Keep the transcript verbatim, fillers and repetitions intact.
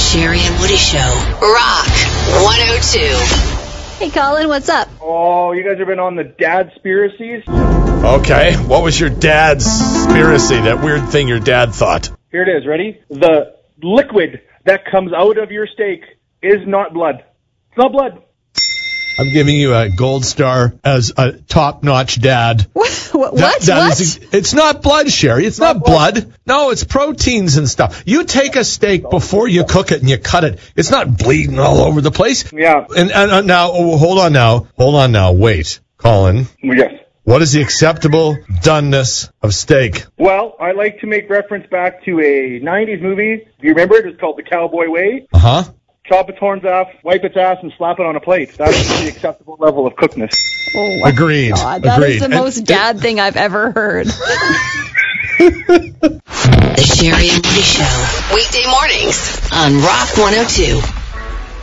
Sherry and Woody Show. Rock one oh two. Hey, Colin, what's up? Oh, you guys have been on the dad-spiracies? Okay, what was your dad's spiracy, that weird thing your dad thought? Here it is, ready? The liquid that comes out of your steak is not blood. It's not blood. I'm giving you a gold star as a top-notch dad. What? What? That, that what? is, it's not blood, Sherry. It's not, not blood. blood. No, it's proteins and stuff. You take a steak before you cook it and you cut it. It's not bleeding all over the place. Yeah. And, and uh, now, oh, hold on now. Hold on now. Wait, Colin. Yes. What is the acceptable doneness of steak? Well, I like to make reference back to a nineties movie. Do you remember it? It's called The Cowboy Way. Uh-huh. Chop its horns off, wipe its ass, and slap it on a plate. That's the acceptable level of cookness. Oh, Agreed. God, that Agreed. is the And, most dad it, thing I've ever heard. The Sherry and Woody Show. Weekday mornings on Rock one oh two.